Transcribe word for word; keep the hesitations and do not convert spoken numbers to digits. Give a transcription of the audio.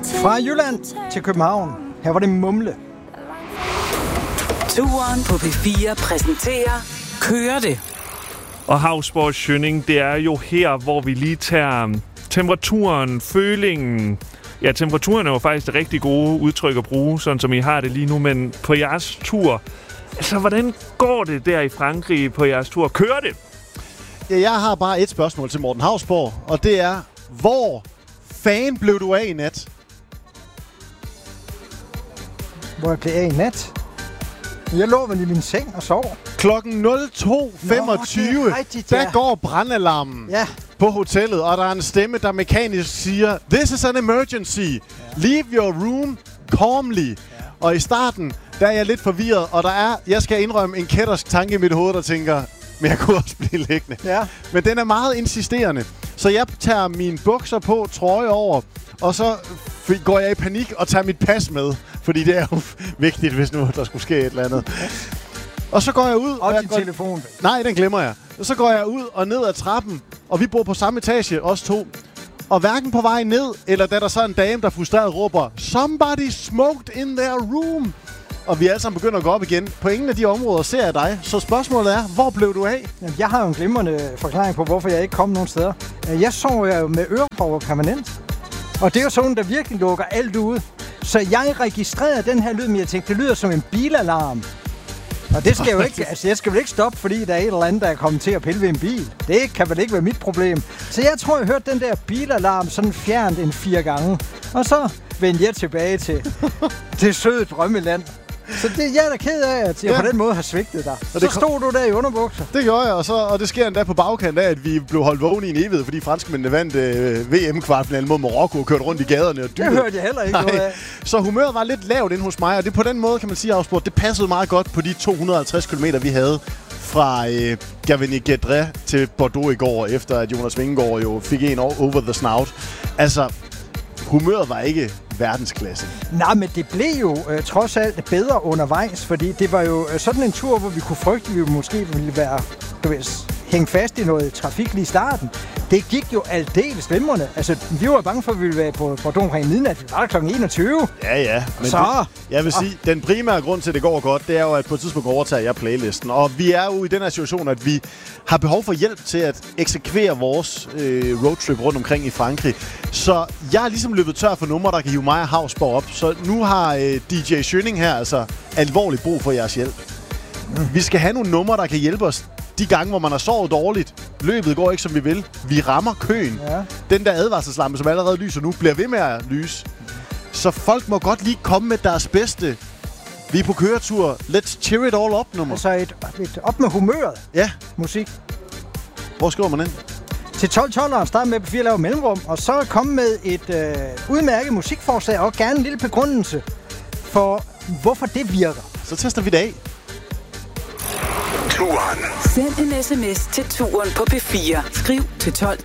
Fra Jylland til København. Her var det Mumle. Turen på P fire præsenterer Kører det. Og Hausborg Schønning, det er jo her, hvor vi lige tager temperaturen, følingen. Ja, temperaturen er jo faktisk det rigtig gode udtryk at bruge, sådan som I har det lige nu. Men på jeres tur, altså hvordan går det der i Frankrig på jeres tur? Kører det? Ja, jeg har bare et spørgsmål til Morten Hausborg, og det er, hvor fan blev du af i nat? Hvor jeg blev af i nat? Jeg lå vel i min seng og sov. Klokken nul to femogtyve, Nå, rigtigt, ja. der går brandalarmen Ja. på hotellet, og der er en stemme, der mekanisk siger, "This is an emergency. Ja. Leave your room calmly." Ja. Og i starten, der er jeg lidt forvirret, og der er, jeg skal indrømme, en kættersk tanke i mit hoved, der tænker, men jeg kunne også blive liggende. Ja. Men den er meget insisterende. Så jeg tager mine bukser på, trøje over, og så f- går jeg i panik og tager mit pas med. Fordi det er jo vigtigt, hvis nu der skulle ske et eller andet. Og så går jeg ud... Og, og din jeg går... telefon. Nej, den glemmer jeg. Og så går jeg ud og ned ad trappen, og vi bor på samme etage, os to. Og hverken på vej ned, eller da der så er en dame, der frustreret råber, "Somebody smoked in their room!" Og vi alle sammen begynder at gå op igen. På ingen af de områder ser jeg dig. Så spørgsmålet er, hvor blev du af? Jamen, jeg har jo en glimrende forklaring på, hvorfor jeg ikke kom nogen steder. Jeg sov jo med ørepropper permanent. Og det er jo sådan, der virkelig lukker alt ud. Så jeg registrerede den her lyd, men jeg tænkte, det lyder som en bilalarm. Og det skal jo ikke, altså jeg skal vel ikke stoppe, fordi der er et eller andet, der er kommet til at pille ved en bil. Det kan vel ikke være mit problem. Så jeg tror, jeg hørte den der bilalarm sådan fjernt en fire gange. Og så vendte jeg tilbage til det søde drømmeland. Så det jeg er da ked af, at jeg ja. på den måde har svigtet dig. Så det stod du der i underbukser. Det gjorde jeg, og, så, og det sker endda på bagkant af, at vi blev holdt vågne i en evighed, fordi franskmændene vandt øh, V M-kvartfinalen mod Marokko og kørte rundt i gaderne og dyttede. Det hørte jeg heller ikke noget af. Så humøret var lidt lavt inde hos mig, og det på den måde, kan man sige, Hausborg, det passede meget godt på de to hundrede og halvtreds kilometer, vi havde fra øh, Gavigny-Guédré til Bordeaux i går, efter at Jonas Vingegaard jo fik en over the snout. Altså, humøret var ikke verdensklasse. Nej, men det blev jo øh, trods alt bedre undervejs, fordi det var jo øh, sådan en tur, hvor vi kunne frygte, at vi måske ville være, du ved, hænge fast i noget trafik lige i starten. Det gik jo aldeles glimrende. Altså, vi var bange for, at vi ville være på Bordeaux omkring midnat. Vi var der klokken enogtyve. Ja, ja. Men så... det, jeg vil sige, den primære grund til, at det går godt, det er jo, at på et tidspunkt overtager jeg playlisten. Og vi er jo i den her situation, at vi har behov for hjælp til at eksekvere vores øh, roadtrip rundt omkring i Frankrig. Så jeg er ligesom løbet tør for numre, der kan hive mig og Hausborg op. Så nu har øh, D J Schønning her altså alvorligt brug for jeres hjælp. Mm. Vi skal have nogle numre, der kan hjælpe os de gange, hvor man har sovet dårligt. Løbet går ikke, som vi vil. Vi rammer køen. Ja. Den der advarselslampe, som allerede lyser nu, bliver ved med at lyse. Så folk må godt lige komme med deres bedste. Vi er på køretur. Let's cheer it all up nummer. Altså et, et op med humøret. Ja. Musik. Hvor skriver man ind? Til tolv tolv start med på fire lave mellemrum, og så komme med et øh, udmærket musikforslag og gerne en lille begrundelse for, hvorfor det virker. Så tester vi det af. Turen. Send en sms til Turen på P fire. Skriv til tolv